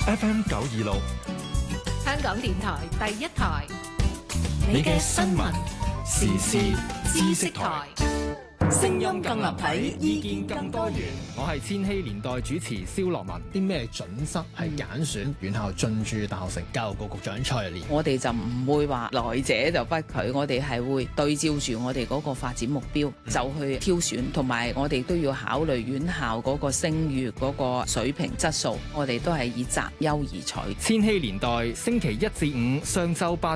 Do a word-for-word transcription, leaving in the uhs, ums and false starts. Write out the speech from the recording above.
F M 九二六， 香港電台第一台， 你嘅新聞時事知識台。 聲音更立體，意見更多元。 我係千禧年代主持蕭樂文。 啲咩準則係揀選院校進駐大學城？教育局局長蔡若蓮， 我哋就唔會話來者就不拒，我哋係會對照住我哋嗰個發展目標就去挑選，同埋我哋都要考慮院校嗰個聲譽嗰個水平質素，我哋都係以擇優而取。 千禧年代星期一至五上晝八